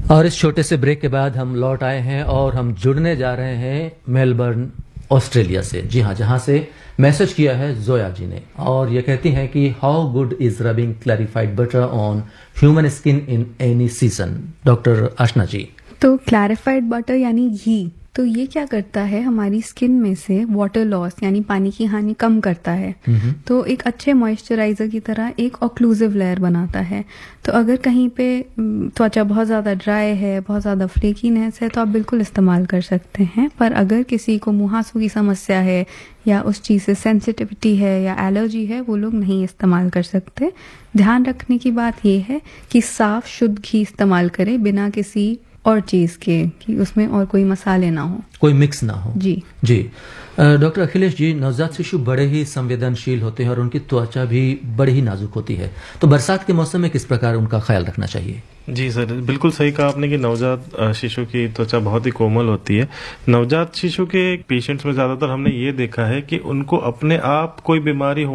और इस छोटे से ब्रेक के बाद हम लौट आए हैं और हम जुड़ने जा रहे हैं मेलबर्न ऑस्ट्रेलिया से। जी हाँ, जहाँ से मैसेज किया है जोया जी ने, और ये कहती हैं कि how good is rubbing clarified butter on human skin in any season. Doctor आशना जी। तो क्लैरिफाइड बटर यानी घी, तो ये क्या करता है, हमारी स्किन में से वाटर लॉस यानी पानी की हानि कम करता है। तो एक अच्छे मॉइस्चराइजर की तरह एक ऑक्लूसिव लेयर बनाता है। तो अगर कहीं पे त्वचा बहुत ज़्यादा ड्राई है, बहुत ज़्यादा फ्लेकीनेस है, तो आप बिल्कुल इस्तेमाल कर सकते हैं। पर अगर किसी को मुहासों की समस्या है या उस चीज़ से सेंसिटिविटी है या एलर्जी है, वो लोग नहीं इस्तेमाल कर सकते। ध्यान रखने की बात ये है कि साफ शुद्ध घी इस्तेमाल करें, बिना किसी और चीज़ के, कि उसमें और कोई मसाले ना हो, कोई मिक्स ना हो। जी जी। डॉक्टर अखिलेश जी, नवजात शिशु बड़े ही संवेदनशील होते हैं और उनकी त्वचा भी बड़ी ही नाजुक होती है, तो बरसात के मौसम में किस प्रकार उनका ख्याल रखना चाहिए? जी सर, बिल्कुल सही कहा आपने कि नवजात शिशु की त्वचा बहुत ही कोमल होती है। नवजात शिशु के पेशेंट्स में ज़्यादातर हमने ये देखा है कि उनको अपने आप कोई बीमारी